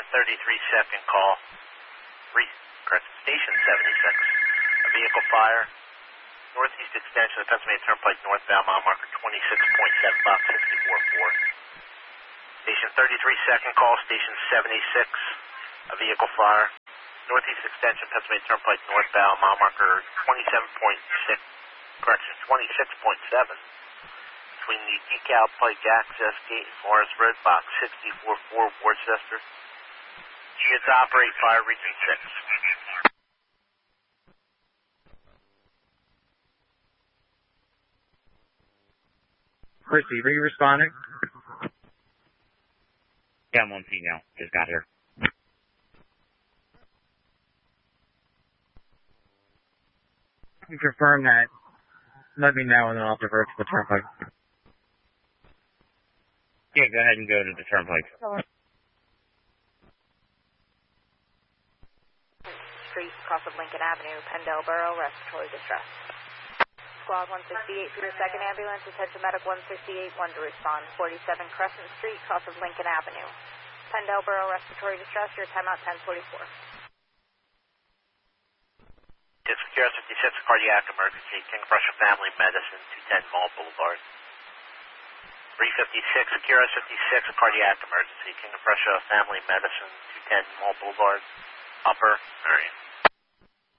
33-second call. Station 76. A vehicle fire. Northeast extension of Pennsylvania Turnpike northbound, mile marker 26.7, box 64-4. Station 33-second call, station 76. A vehicle fire. Northeast extension of Pennsylvania Turnpike northbound, mile marker 27.6, correction, 26.7. Between the Decal Pike access gate and Forest Road, box 64-4, Worcester. Units operate fire region 6. Christy, are you responding? Yeah, I'm on P now. Just got here. You confirm that. Let me know, and then I'll divert to the turnpike. Yeah, go ahead and go to the turnpike. Street, cross of Lincoln Avenue, Pendle Borough, respiratory distress. Squad 168 for your second ambulance, attention medic 168, 1 to respond. 47 Crescent Street, cross of Lincoln Avenue. Pendle Borough, respiratory distress, your timeout 10:44. It's Secure 56, cardiac emergency, King Prussia Family Medicine, 210 Mall Boulevard. 356, Secure 56, cardiac emergency, King of Prussia Family Medicine, 210 Mall Boulevard, Upper Marion.